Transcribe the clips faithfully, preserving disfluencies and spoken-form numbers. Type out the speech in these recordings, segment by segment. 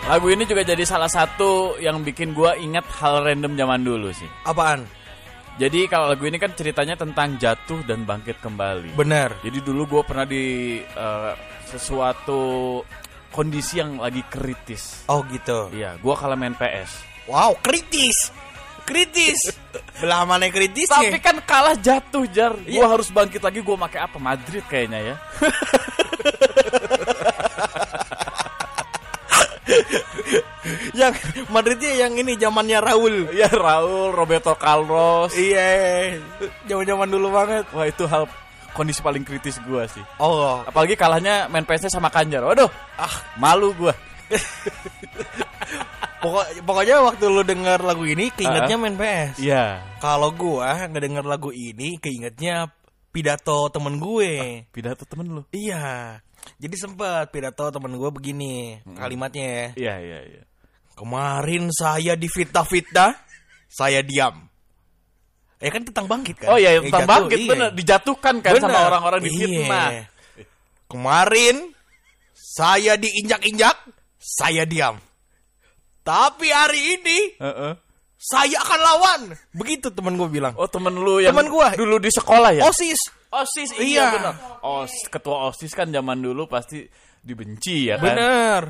Lagu ini juga jadi salah satu yang bikin gue ingat hal random zaman dulu sih. Apaan? Jadi kalau lagu ini kan ceritanya tentang jatuh dan bangkit kembali. Bener. Jadi dulu gue pernah di uh, sesuatu kondisi yang lagi kritis. Oh gitu. Iya, gue kalah main P S. Wow, kritis. Kritis. Belah mana kritis? Tapi kan kalah jatuh, Jar. Gue Iya. harus bangkit lagi. Gue pakai apa? Madrid kayaknya ya. Yang Madridnya yang ini zamannya Raul. Ya Raul, Roberto Carlos. Iya. Zaman-zaman dulu banget. Wah, itu hal kondisi paling kritis gue sih. Oh. Apalagi kalahnya main P S sama Kanjar. Waduh, ah malu gue. Pokok, pokoknya waktu lu denger lagu ini keingetnya main P S. Iya. Kalau gua ngedenger lagu ini keingetnya pidato temen gue. Pidato temen lu. Iya. Jadi sempet pidato temen gue begini hmm. kalimatnya ya. Iya iya iya. Kemarin saya difitnah-fitnah, saya diam. Ya kan tentang bangkit kan. Oh iya eh, tentang jatuh, bangkit iya. bener. Dijatuhkan kan Bener. sama orang-orang di fitnah. Iya. Kemarin saya diinjak-injak, saya diam. Tapi hari ini Uh-uh. saya akan lawan. Begitu temen gue bilang. Oh temen lu yang Temen gua. dulu di sekolah ya? OSIS. OSIS Iya. iya benar. Os ketua OSIS kan zaman dulu pasti dibenci ya kan? Bener.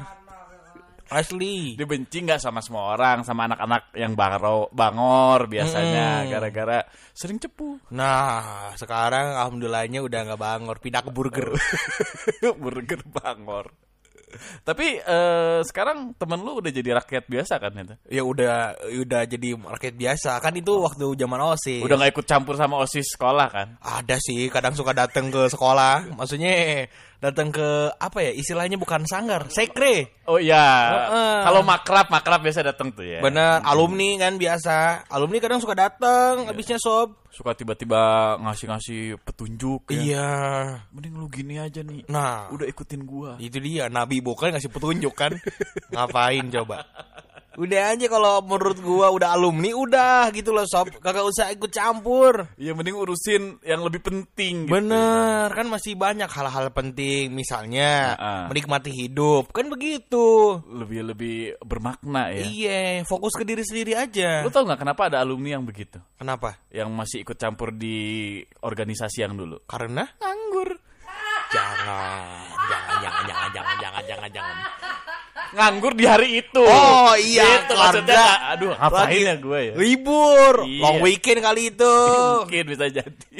Asli. Dibenci nggak sama semua orang, sama anak-anak yang bangor, bangor biasanya Hmm. gara-gara sering cepu. Nah, sekarang alhamdulillahnya udah nggak bangor, pindah ke burger. Burger bangor. Tapi eh, sekarang temen lu udah jadi rakyat biasa kan itu? Ya udah udah jadi rakyat biasa. Kan itu waktu zaman OSIS. Udah nggak ikut campur sama OSIS sekolah kan? Ada sih, kadang suka datang ke sekolah. Maksudnya datang ke apa ya? Istilahnya bukan sanggar, sekre. Oh iya. Uh-uh. Kalau makrab, makrab biasa datang tuh ya. Bener, alumni kan biasa. Alumni kadang suka datang, habisnya sob. Suka tiba-tiba ngasih-ngasih petunjuk ya. Iya. Mending lu gini aja nih. Nah, Udah ikutin gua. itu dia, Nabi bukan ngasih petunjuk kan. Ngapain coba? Udah aja kalau menurut gua udah alumni udah gitu loh sob, kagak usah ikut campur. Ya mending urusin yang lebih penting gitu. Bener, kan masih banyak hal-hal penting, misalnya Nah, uh. menikmati hidup, kan begitu. Lebih-lebih bermakna ya. Iya, fokus ke diri sendiri aja. Lu tau gak kenapa ada alumni yang begitu? Kenapa? Yang masih ikut campur di organisasi yang dulu? Karena Nganggur. jangan, jangan, jangan, jangan, jangan, jangan, jangan, jangan. Nganggur di hari itu. Oh iya, Gitu, keluarga. maksudnya. Aduh, ngapain Lagi ya gue ya? libur, Iya. long weekend kali itu. Mungkin bisa jadi.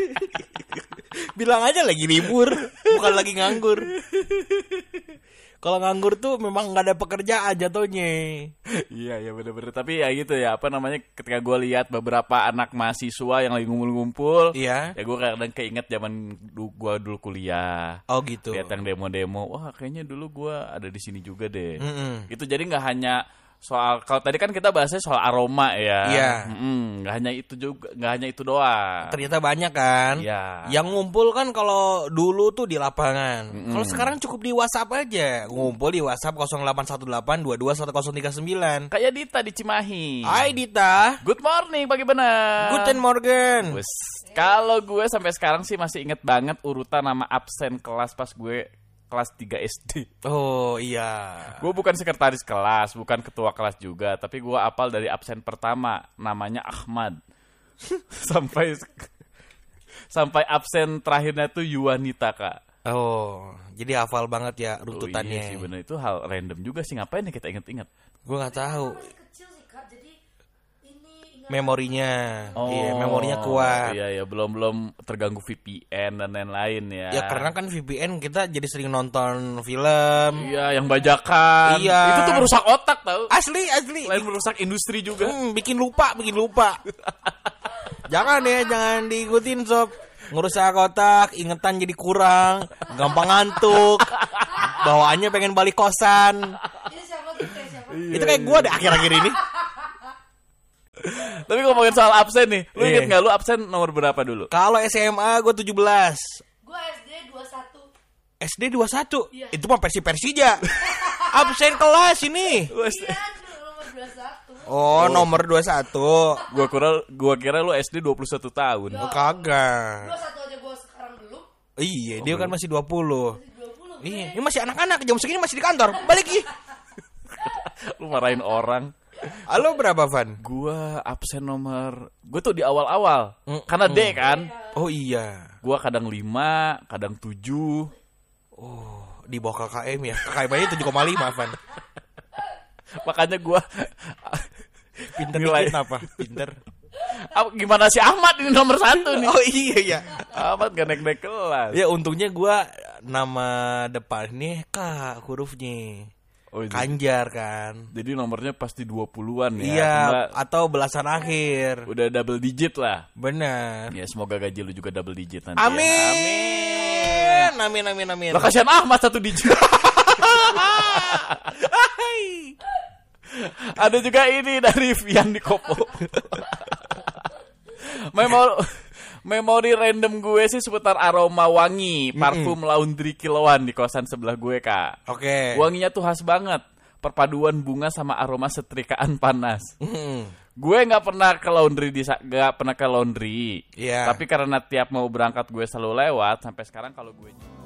Bilang aja lagi libur, bukan lagi nganggur. Kalau nganggur tuh memang nggak ada pekerjaan jatuhnya. Iya, iya bener-bener. Tapi ya gitu ya, apa namanya, ketika gue lihat beberapa anak mahasiswa yang lagi ngumpul-ngumpul, Iya. ya gue kadang keinget zaman du- gue dulu kuliah. Oh gitu. Lihat yang demo-demo, wah kayaknya dulu gue ada di sini juga deh. Mm-mm. Itu jadi nggak hanya soal, kalau tadi kan kita bahasnya soal aroma ya. Iya. Mm-mm, nggak hanya itu juga, nggak hanya itu doang. Ternyata banyak kan. Iya. Yang ngumpul kan kalau dulu tuh di lapangan. Mm-mm. Kalau sekarang cukup di WhatsApp aja. Ngumpul di WhatsApp nol delapan satu delapan dua dua satu nol tiga sembilan. Kayak Dita di Cimahi. Hai Dita. Good morning pagi benar. Guten Morgen. Wes, kalau gue sampai sekarang sih masih inget banget urutan nama absen kelas pas gue kelas tiga S D. Oh iya. Gue bukan sekretaris kelas, bukan ketua kelas juga, tapi gue apal dari absen pertama, namanya Ahmad. sampai sampai absen terakhirnya tuh Yuwanita, Kak. Oh, jadi hafal banget ya Oh, runtutannya. iya sih bener, itu hal random juga sih, ngapain ya kita inget-inget. Gue nggak tahu. Kecil sih Kak, jadi ini ingat Memorinya, iya memorinya kuat. Iya ya, belum belum terganggu V P N dan lain-lain ya. Ya karena kan V P N kita jadi sering nonton film. Iya, yang bajakan. Iya. Itu tuh merusak otak tau. Asli, asli. Selain merusak industri juga. Hmm, bikin lupa, bikin lupa. Jangan ya, jangan diikutin sob. Ngerusak otak, ingetan jadi kurang, gampang ngantuk, bawaannya pengen balik kosan. ini siapa tuh kayak siapa? Itu kayak gue deh akhir-akhir ini. Tapi ngomongin soal absen nih, lu Iya. inget gak lu absen nomor berapa dulu? Kalau S M A gue tujuh belas. Gue S D dua puluh satu. S D dua puluh satu. Iya. Itu mah Persi Persija. Absen kelas ini. Lu S D. Iya, nomor dua puluh satu. Oh, nomor dua puluh satu. Gua kira gua kira lu S D dua puluh satu tahun. Oh, kagak. dua puluh satu aja gue sekarang belum. Iya, dia kan masih dua puluh. Masih dua puluh. Iya, ini masih anak-anak, jam segini masih di kantor. Balik ih. Lu marahin orang. Halo berapa, Van? Gua absen nomor, gue tuh di awal-awal, Mm, karena D mm. kan. Oh iya. Gua kadang lima, kadang tujuh. Oh, di bawah K K M ya. K K M aja tujuh koma lima, Van. Makanya gua Pinter Nilai. dikit apa? Pinter. Ah, gimana si Ahmad ini nomor satu nih? Oh iya ya. Ahmad gak naik-naik kelas. Ya untungnya gua nama depannya K hurufnya. Oh, jadi, Kanjar kan. jadi nomornya pasti dua puluhan ya. Iya, Enggak, atau belasan akhir. udah double digit lah. Benar. Ya semoga gaji lu juga double digit nanti. Amin. Ya. Amin. Amin amin amin. Lah kasihan Ahmad satu digit. Ada juga ini dari Vian di Kopo. Memori, memori random gue sih seputar aroma wangi parfum laundry kiloan di kosan sebelah gue, Kak. Oke. Wanginya tuh khas banget. Perpaduan bunga sama aroma setrikaan panas. Mm. Gue nggak pernah ke laundry di nggak pernah ke laundry. Iya. Tapi karena tiap mau berangkat gue selalu lewat sampai sekarang kalau gue